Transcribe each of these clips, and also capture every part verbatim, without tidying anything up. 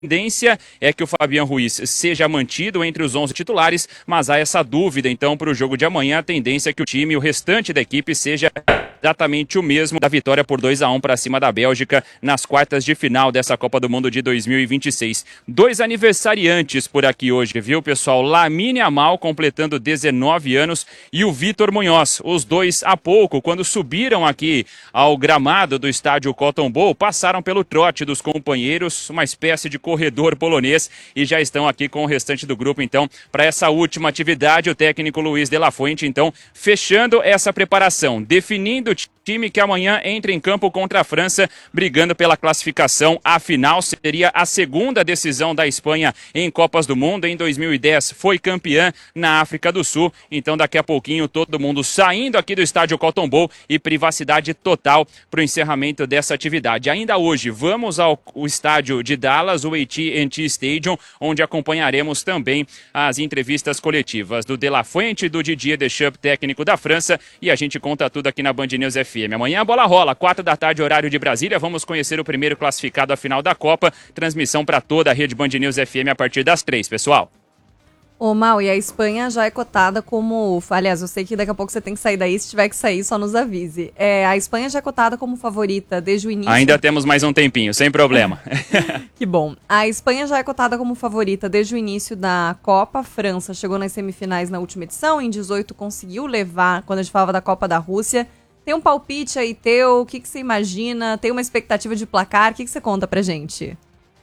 tendência é que o Fabián Ruiz seja mantido entre os onze titulares, mas há essa dúvida, então, para o jogo de amanhã. A tendência é que o time e o restante da equipe seja exatamente o mesmo da vitória por dois a um para cima da Bélgica nas quartas de final dessa Copa do Mundo de dois mil e vinte e seis. Dois aniversariantes por aqui hoje, viu, pessoal? Lamine Yamal completando dezenove anos e o Vitor Munhoz. Os dois há pouco, quando subiram aqui ao gramado do estádio Cotton Bowl, passaram pelo trote dos companheiros, uma espécie de corredor polonês, e já estão aqui com o restante do grupo, então, para essa última atividade. O técnico Luiz de la Fuente, então, fechando essa preparação, definindo o time que amanhã entra em campo contra a França, brigando pela classificação. A final seria a segunda decisão da Espanha em Copas do Mundo. Em dois mil e dez foi campeã na África do Sul. Então daqui a pouquinho todo mundo saindo aqui do estádio Cotton Bowl e privacidade total para o encerramento dessa atividade. Ainda hoje vamos ao, ao estádio de Dallas, o A T and T Stadium, onde acompanharemos também as entrevistas coletivas do De La Fuente e do Didier Deschamps, técnico da França, e a gente conta tudo aqui na Band News F M. Amanhã a bola rola, quatro da tarde, horário de Brasília. Vamos conhecer o primeiro classificado à final da Copa. Transmissão para toda a rede Band News F M a partir das três, pessoal. Ô, Mal, e a Espanha já é cotada como... Aliás, eu sei que daqui a pouco você tem que sair daí. Se tiver que sair, só nos avise. É, a Espanha já é cotada como favorita desde o início... Ainda temos mais um tempinho, sem problema. Que bom. A Espanha já é cotada como favorita desde o início da Copa. A França chegou nas semifinais na última edição. Em dezoito conseguiu levar, quando a gente falava da Copa da Rússia. Tem um palpite aí teu? O que, que você imagina? Tem uma expectativa de placar? O que, que você conta pra gente?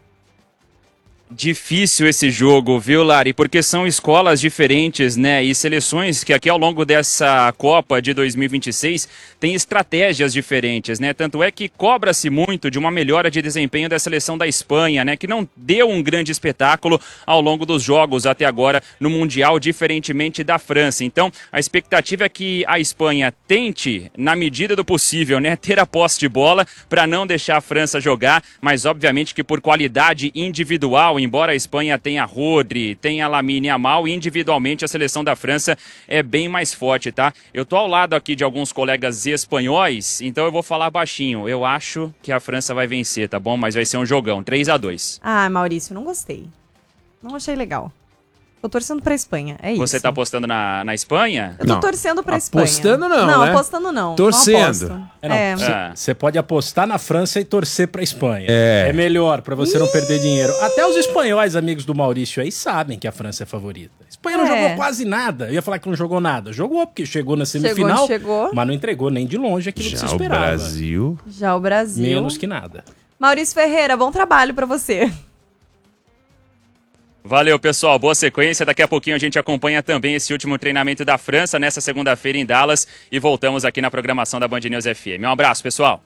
Difícil esse jogo, viu, Lari? Porque são escolas diferentes, né? E seleções que aqui ao longo dessa Copa de dois mil e vinte e seis têm estratégias diferentes, né? Tanto é que cobra-se muito de uma melhora de desempenho da seleção da Espanha, né? Que não deu um grande espetáculo ao longo dos jogos até agora no Mundial, diferentemente da França. Então, a expectativa é que a Espanha tente, na medida do possível, né? Ter a posse de bola para não deixar a França jogar, mas obviamente que por qualidade individual, embora a Espanha tenha Rodri, tenha Lamine Yamal, individualmente a seleção da França é bem mais forte, tá? Eu tô ao lado aqui de alguns colegas espanhóis, então eu vou falar baixinho. Eu acho que a França vai vencer, tá bom? Mas vai ser um jogão, três a dois. Ah, Maurício, não gostei. Não achei legal. Tô torcendo pra Espanha, é isso. Você tá apostando na, na Espanha? Eu tô Não. torcendo pra Espanha. Apostando não, Não, né? apostando não. Torcendo. Não É, não, é. Você pode apostar na França e torcer pra Espanha. É. É melhor, pra você não perder dinheiro. Até os espanhóis, amigos do Maurício aí, sabem que a França é favorita. A Espanha não É. jogou quase nada. Eu ia falar que não jogou nada. Jogou, porque chegou na Chegou, semifinal, chegou. mas não entregou nem de longe aquilo que se Já o esperava. Brasil... Já o Brasil. Menos que nada. Maurício Ferreira, bom trabalho pra você. Valeu, pessoal. Boa sequência. Daqui a pouquinho a gente acompanha também esse último treinamento da França nessa segunda-feira em Dallas e voltamos aqui na programação da Band News F M. Um abraço, pessoal.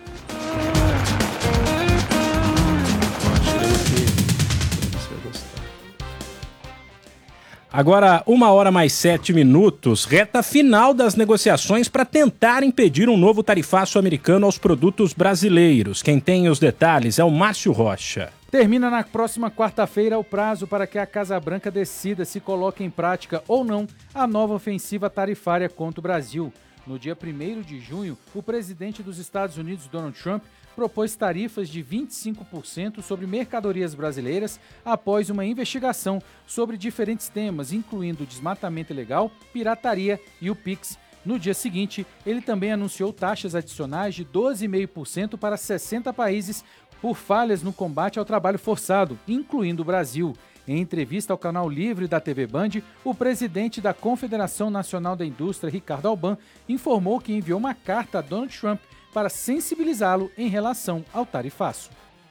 Agora, uma hora mais sete minutos, reta final das negociações para tentar impedir um novo tarifaço americano aos produtos brasileiros. Quem tem os detalhes é o Márcio Rocha. Termina na próxima quarta-feira o prazo para que a Casa Branca decida se coloca em prática ou não a nova ofensiva tarifária contra o Brasil. No dia primeiro de junho, o presidente dos Estados Unidos, Donald Trump, propôs tarifas de vinte e cinco por cento sobre mercadorias brasileiras após uma investigação sobre diferentes temas, incluindo desmatamento ilegal, pirataria e o Pix. No dia seguinte, ele também anunciou taxas adicionais de doze vírgula cinco por cento para sessenta países por falhas no combate ao trabalho forçado, incluindo o Brasil. Em entrevista ao canal Livre da T V Band, o presidente da Confederação Nacional da Indústria, Ricardo Alban, informou que enviou uma carta a Donald Trump para sensibilizá-lo em relação ao tarifaço.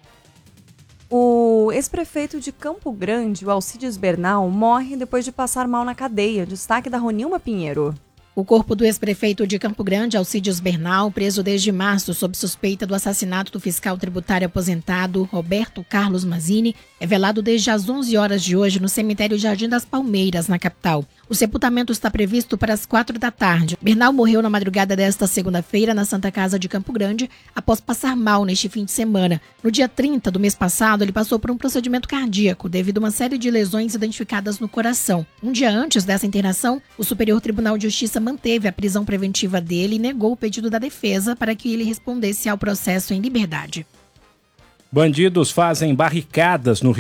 O ex-prefeito de Campo Grande, o Alcides Bernal, morre depois de passar mal na cadeia. Destaque da Ronilma Pinheiro. O corpo do ex-prefeito de Campo Grande, Alcides Bernal, preso desde março sob suspeita do assassinato do fiscal tributário aposentado Roberto Carlos Mazzini, é velado desde as onze horas de hoje no cemitério Jardim das Palmeiras, na capital. O sepultamento está previsto para as quatro da tarde. Bernal morreu na madrugada desta segunda-feira na Santa Casa de Campo Grande, após passar mal neste fim de semana. No dia trinta do mês passado, ele passou por um procedimento cardíaco devido a uma série de lesões identificadas no coração. Um dia antes dessa internação, o Superior Tribunal de Justiça manteve a prisão preventiva dele e negou o pedido da defesa para que ele respondesse ao processo em liberdade. Bandidos fazem barricadas no